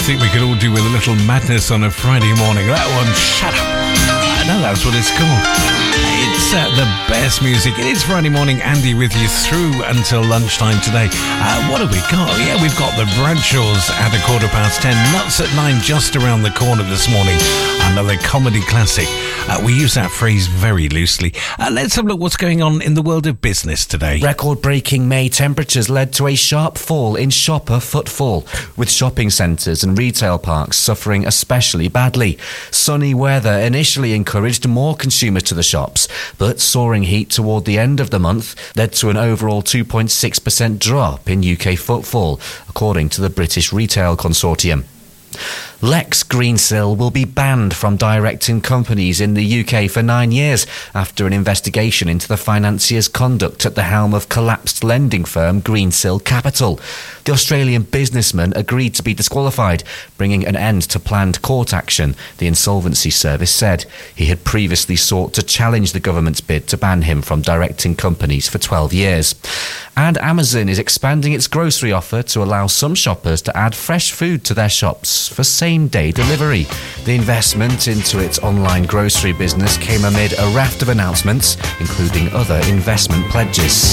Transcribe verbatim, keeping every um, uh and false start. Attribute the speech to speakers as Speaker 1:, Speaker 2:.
Speaker 1: think we could all do with a little madness on a Friday morning. That one, shut up. I know that's what it's called. It's uh, the best music. It is Friday morning. Andy with you through until lunchtime today. Uh, what have we got? Yeah, we've got the Bradshaws at a quarter past ten. Nuts at nine just around the corner this morning. Another comedy classic. Uh, we use that phrase very loosely. Uh, let's have a look what's going on in the world of business today.
Speaker 2: Record-breaking May temperatures led to a sharp fall in shopper footfall, with shopping centres and retail parks suffering especially badly. Sunny weather initially encouraged more consumers to the shops, but soaring heat toward the end of the month led to an overall two point six percent drop in U K footfall, according to the British Retail Consortium. Lex Greensill will be banned from directing companies in the U K for nine years after an investigation into the financier's conduct at the helm of collapsed lending firm Greensill Capital. The Australian businessman agreed to be disqualified, bringing an end to planned court action, the Insolvency Service said. He had previously sought to challenge the government's bid to ban him from directing companies for twelve years. And Amazon is expanding its grocery offer to allow some shoppers to add fresh food to their shops for same-day delivery. The investment into its online grocery business came amid a raft of announcements, including other investment pledges.